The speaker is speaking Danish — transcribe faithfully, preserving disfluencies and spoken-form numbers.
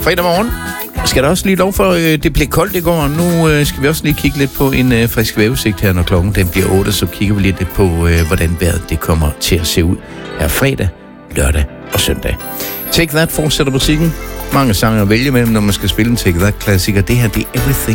fredag morgen. Skal der også lige lov for, øh, det blev koldt i går. Nu øh, skal vi også lige kigge lidt på en øh, frisk vejrudsigt her, når klokken den bliver otte. Så kigger vi lidt på, øh, hvordan vejret det kommer til at se ud her fredag, lørdag og søndag. Take That fortsætter musikken. Mange sange at vælge mellem, når man skal spille en Take That-klassiker. Det her, det er Everything.